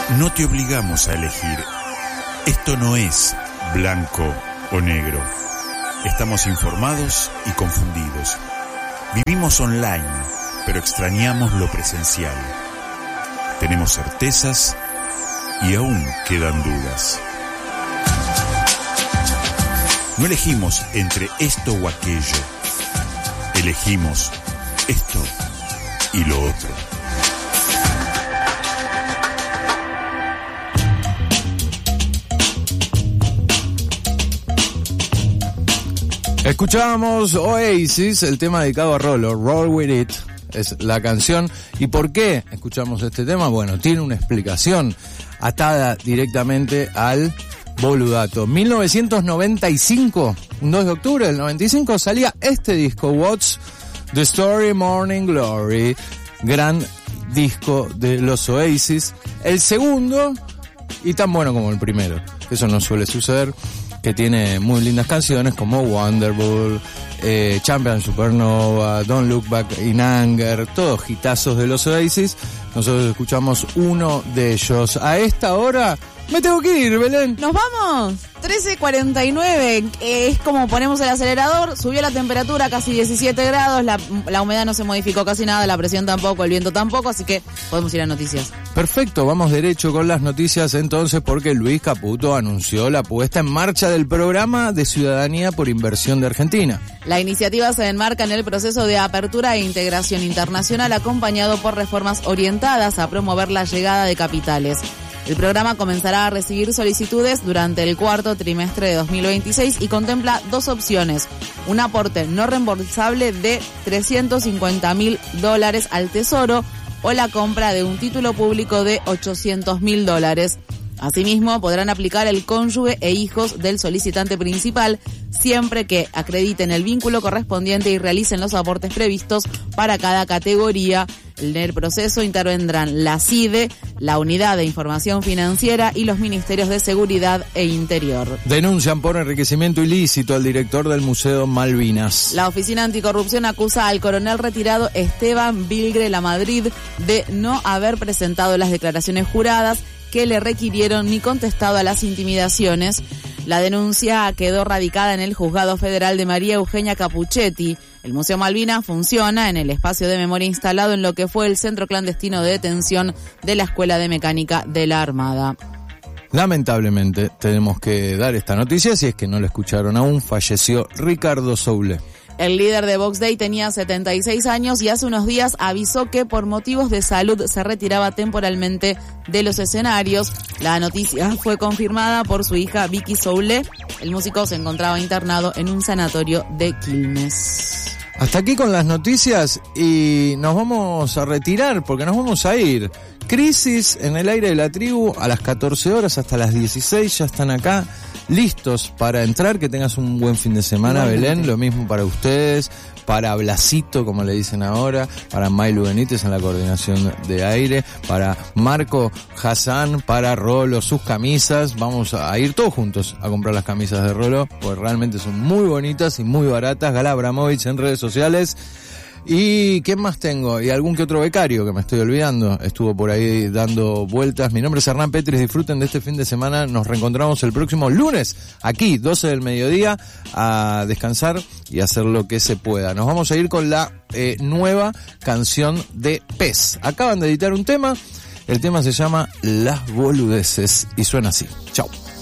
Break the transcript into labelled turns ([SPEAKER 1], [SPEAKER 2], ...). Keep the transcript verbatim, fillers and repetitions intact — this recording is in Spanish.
[SPEAKER 1] No te obligamos a elegir. Esto no es blanco o negro. Estamos informados y confundidos. Vivimos online, pero extrañamos lo presencial. Tenemos certezas y aún quedan dudas. No elegimos entre esto o aquello. Elegimos esto y lo otro.
[SPEAKER 2] Escuchábamos Oasis, el tema dedicado a Rolo, Roll With It, es la canción. ¿Y por qué escuchamos este tema? Bueno, tiene una explicación atada directamente al boludato. mil novecientos noventa y cinco, un dos de octubre del noventa y cinco, salía este disco, What's the Story, Morning Glory, gran disco de los Oasis, el segundo y tan bueno como el primero, eso no suele suceder, que tiene muy lindas canciones como Wonderful, eh, Champion Supernova, Don't Look Back in Anger, todos hitazos de los Oasis. Nosotros escuchamos uno de ellos. A esta hora me tengo que ir, Belén.
[SPEAKER 3] ¡Nos vamos! trece cuarenta y nueve, eh, es como ponemos el acelerador, subió la temperatura casi diecisiete grados, la, la humedad no se modificó casi nada, la presión tampoco, el viento tampoco, así que podemos ir a noticias.
[SPEAKER 2] Perfecto, vamos derecho con las noticias entonces, porque Luis Caputo anunció la puesta en marcha del programa de Ciudadanía por Inversión de Argentina.
[SPEAKER 3] La iniciativa se enmarca en el proceso de apertura e integración internacional acompañado por reformas orientadas a promover la llegada de capitales. El programa comenzará a recibir solicitudes durante el cuarto trimestre de dos mil veintiséis y contempla dos opciones. Un aporte no reembolsable de trescientos cincuenta mil dólares al Tesoro o la compra de un título público de ochocientos mil dólares. Asimismo, podrán aplicar el cónyuge e hijos del solicitante principal siempre que acrediten el vínculo correspondiente y realicen los aportes previstos para cada categoría. En el proceso intervendrán la C I D E, la Unidad de Información Financiera y los Ministerios de Seguridad e Interior.
[SPEAKER 2] Denuncian por enriquecimiento ilícito al director del Museo Malvinas.
[SPEAKER 3] La Oficina Anticorrupción acusa al coronel retirado Esteban Vilgre Lamadrid de no haber presentado las declaraciones juradas que le requirieron ni contestado a las intimidaciones. La denuncia quedó radicada en el Juzgado Federal de María Eugenia Capuchetti. El Museo Malvinas funciona en el espacio de memoria instalado en lo que fue el centro clandestino de detención de la Escuela de Mecánica de la Armada.
[SPEAKER 2] Lamentablemente tenemos que dar esta noticia, si es que no la escucharon aún, falleció Ricardo Soule.
[SPEAKER 3] El líder de Vox Day tenía setenta y seis años y hace unos días avisó que por motivos de salud se retiraba temporalmente de los escenarios. La noticia fue confirmada por su hija Vicky Soule. El músico se encontraba internado en un sanatorio de Quilmes.
[SPEAKER 2] Hasta aquí con las noticias y nos vamos a retirar porque nos vamos a ir. Crisis en el aire de la tribu a las catorce horas hasta las dieciséis, ya están acá listos para entrar. Que tengas un buen fin de semana, Belén, lo mismo para ustedes, para Blasito, como le dicen ahora, para Mailu Benítez en la coordinación de aire, para Marco Hassan, para Rolo, sus camisas. Vamos a ir todos juntos a comprar las camisas de Rolo, porque realmente son muy bonitas y muy baratas. Gala Abramovich en redes sociales. ¿Y qué más tengo? Y algún que otro becario que me estoy olvidando. Estuvo por ahí dando vueltas. Mi nombre es Hernán Petris. Disfruten de este fin de semana. Nos reencontramos el próximo lunes, aquí, doce del mediodía, a descansar y hacer lo que se pueda. Nos vamos a ir con la eh, nueva canción de Pez. Acaban de editar un tema. El tema se llama Las Boludeces y suena así. Chau.